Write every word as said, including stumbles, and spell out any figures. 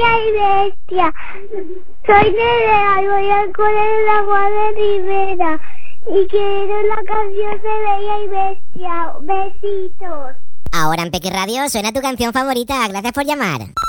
y Bestia. Soy Nerea y voy al cole de la Guardia Rivera. Y quiero la canción de Bella y Bestia. Besitos. Ahora en Pequi Radio suena tu canción favorita. Gracias por llamar.